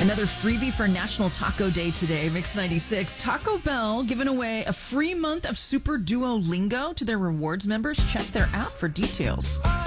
Another freebie for National Taco Day today. Mix 96. Taco Bell giving away a free month of Super Duolingo to their rewards members. Check their app for details.